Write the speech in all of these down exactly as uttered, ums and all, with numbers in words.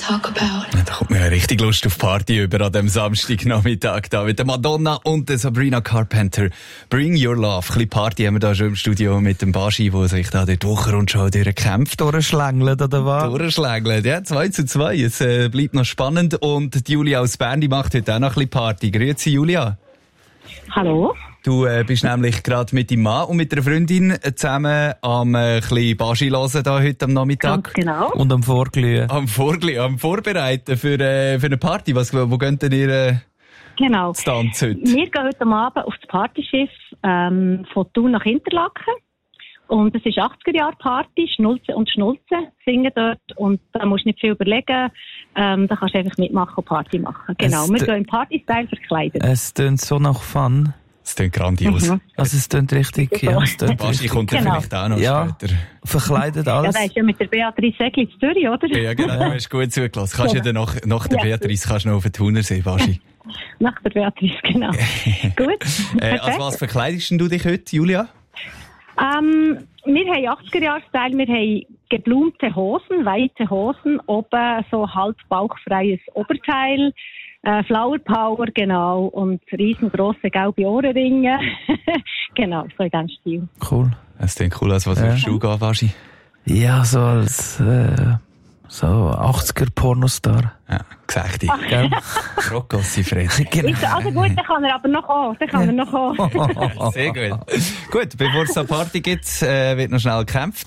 talk about? Ja, da kommt mir ja richtig Lust auf Party über an dem Samstagnachmittag da mit der Madonna und der Sabrina Carpenter. Bring Your Love. Ein bisschen Party haben wir da schon im Studio mit dem Baschi, der sich da dort Wochenrundschau durchkämpft. Durchschlängelt, oder was? Durchschlängelt, ja. zwei zu zwei. Es äh, bleibt noch spannend und die Julia aus Bern, die macht heute auch noch ein bisschen Party. Grüezi, Julia. Hallo. Du äh, bist nämlich gerade mit deinem Mann und mit einer Freundin zusammen am äh, bisschen Baschi hören da heute am Nachmittag. Ganz genau. Und am Vorglühen. Am Vorglühen, am Vorbereiten für, äh, für eine Party. Was, wo geht denn ihr äh, Genau. zu Tanz heute? Wir gehen heute Abend auf das Partyschiff ähm, von Thun nach Interlaken. Und es ist achtziger-Jahre-Party, Schnulze und Schnulze singen dort. Und da musst du nicht viel überlegen. Ähm, da kannst du einfach mitmachen und Party machen. Genau, Es wir d- gehen im Party-Style verkleidet. Es tönt so nach Fun. Das klingt grandios. Mhm. Also es tönt richtig, ja, es tönt Baschi richtig. kommt ja Genau. vielleicht auch noch Ja. später. Verkleidet Ja, alles. der ist ja mit der Beatrice Segli in Zürich, oder? Ja, genau, du hast gut zugelassen. Kannst ja dann nach, nach der Ja. Beatrice kannst du noch auf den Thunersee, Baschi. Nach der Beatrice, genau. Gut, Äh, perfekt. als was verkleidest denn du dich heute, Julia? Ähm, wir haben achtziger-Jahre-Style, wir haben geblumte Hosen, weite Hosen, oben so halb bauchfreies Oberteil, äh, Flower Power, genau, und riesengroße gelbe Ohrenringe. Genau, so in diesem Stil. Cool. Das klingt cool, als was Ja. würdest du gehen, Baschi? Ja, so als äh, so achtziger-Pornostar. Ja, Gesichte. Gell? Rocossi Fred. Genau. Ist, also gut, dann kann er aber noch kommen, dann kann er noch kommen. Sehr gut. Gut, bevor es eine Party gibt, äh, wird noch schnell gekämpft.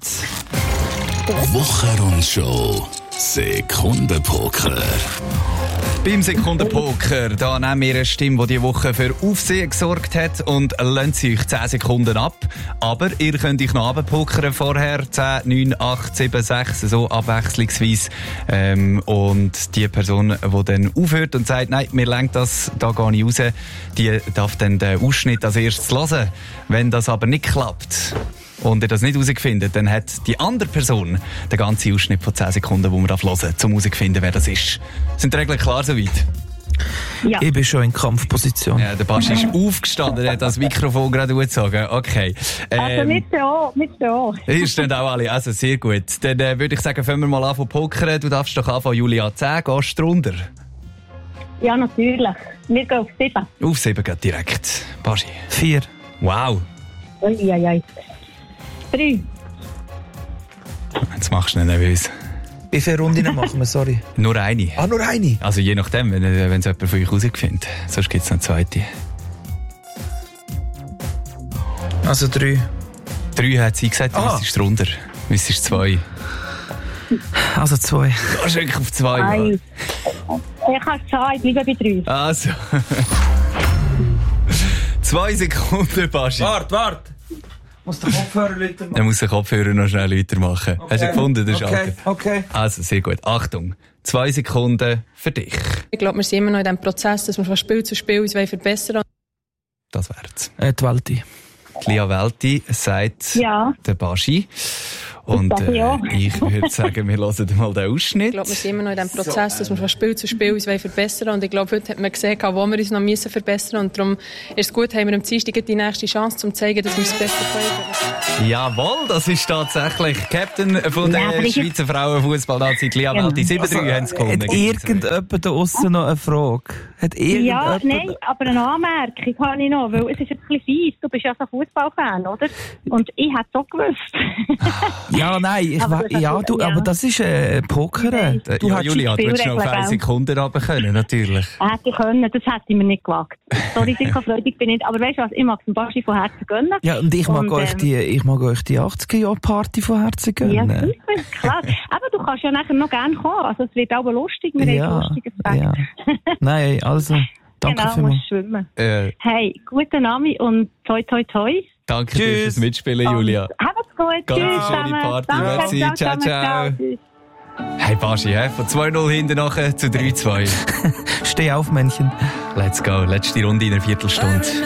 Wochenrundschau. Sekundenpoker. Beim Sekundenpoker, da nehmen wir eine Stimme, die diese Woche für Aufsehen gesorgt hat und lassen sie euch zehn Sekunden ab. Aber ihr könnt euch noch abpokern vorher. zehn, neun, acht, sieben, sechs, so abwechslungsweise. Ähm, und die Person, die dann aufhört und sagt, nein, mir lenkt das, da gehe ich raus, die darf dann den Ausschnitt als erstes hören. Wenn das aber nicht klappt und ihr das nicht herausfindet, dann hat die andere Person den ganzen Ausschnitt von zehn Sekunden, wo man hören darf, um herauszufinden, wer das ist. Sind die Regeln klar soweit? Ja. Ich bin schon in Kampfposition. Ja, der Baschi ist aufgestanden, er hat das Mikrofon gerade gezogen. Okay. Also Ähm, mit der auch, mit der auch. ihr steht auch alle, also sehr gut. Dann äh, würde ich sagen, fangen wir mal an von Pokern. Du darfst doch anfangen, Julia, zehn, gehst du runter? Ja, natürlich. Wir gehen auf sieben. Auf sieben geht direkt. Baschi. Vier. Wow. Ui, ui, ui. Drei. Jetzt machst du ihn nervös. Wie viele Runden machen wir, sorry? Nur eine. Ah, nur eine? Also je nachdem, wenn äh, wenn es jemand von euch herausfindet. Sonst gibt es noch eine zweite. Also drei. Drei hat sie gesagt, du Ah. müsstest runter. Du müsstest zwei. Also zwei. Du gehst wirklich auf zwei. ja. Eins. Ich habe zwei, bleibe bei drei. Also. Zwei Sekunden, Baschi. Wart, wart! Muss der Kopfhörer weiter Dann muss der Kopfhörer noch schnell weiter machen. Hast du gefunden, den Okay, Schalter? okay. Also, sehr gut. Achtung. Zwei Sekunden für dich. Ich glaube, wir sind immer noch in diesem Prozess, dass wir von Spiel zu Spiel uns verbessern wollen. Das wär's. Äh, die Welti. Die Lia Welti sagt Ja. der Baschi. Und sage ich äh, auch. ich würde sagen, wir hören mal den Ausschnitt. Ich glaube, wir sind immer noch in diesem Prozess, dass wir von Spiel zu Spiel uns verbessern wollen. Und ich glaube, heute hat man gesehen, wo wir uns noch müssen verbessern müssen. Und darum ist es gut, haben wir am Dienstag die nächste Chance, um zu zeigen, dass wir es besser können. Jawohl, das ist tatsächlich Captain von der Ja, aber ich- Schweizer Frauenfußballnazi Lia Welti. sieben drei haben sie gewonnen. Hat irgendjemand da aussen noch eine Frage? Hat Ja, irgendjemand... nein, aber eine Anmerkung habe ich noch, weil es ist ein bisschen fies. Du bist ja so ein Fußballfan, oder? Und ich hätte es auch gewusst. Ja, nein, ich Aber wa- das- ja, du, ja. aber das ist äh, Poker. Äh, Du ja, hast Julia, du hättest noch auf Spielregeln, eine gell? Sekunde runter können, natürlich. Hätte ich können, das hätte ich mir nicht gewagt. Sorry, sicher freudig bin ich nicht. Aber weißt du was, ich mag es dem Baschi von Herzen gönnen. Ja, und ich mag Und, euch ähm, die, ich mag euch die achtziger-Jahr-Party von Herzen Ja, gönnen. sicher, klar. Aber du kannst ja nachher noch gerne kommen. Also es wird auch lustig, wir Ja, haben ein lustiges Fest. ja. Nein, also, danke Genau, vielmals. musst schwimmen. Äh, Hey, guten Abend und toi toi toi. danke dir Tschüss. fürs Mitspielen, Julia. Habt's gut. Ganz Tschüss schöne zusammen. Party, Danke, merci. danke Ciao, zusammen. ciao. Tschüss. Hey Baschi, hä? Von zwei null hinten nachher zu drei zwei. Steh auf, Männchen. Let's go. Letzte Runde in einer Viertelstunde.